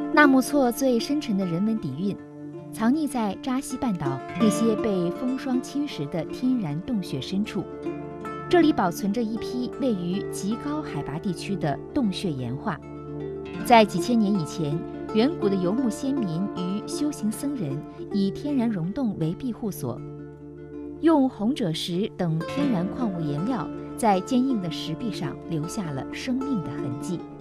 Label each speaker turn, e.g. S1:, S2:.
S1: 纳木错最深沉的人文底蕴，藏匿在扎西半岛那些被风霜侵蚀的天然洞穴深处。这里保存着一批位于极高海拔地区的洞穴岩画。在几千年以前，远古的游牧先民与修行僧人以天然溶洞为庇护所，用红赭石等天然矿物颜料在坚硬的石壁上留下了生命的痕迹。